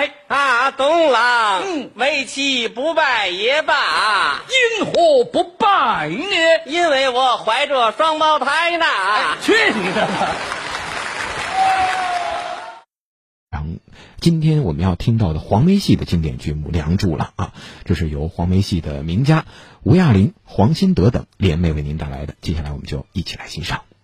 来啊，东郎，为妻不拜也罢。 因何不拜呢？ 因为我怀着双胞胎呢。 去你的吧！ 今天我们要听到的黄梅戏的经典剧目《梁祝》了啊，这是由黄梅戏的名家吴亚麟、黄新德等联袂为您带来的，接下来我们就一起来欣赏。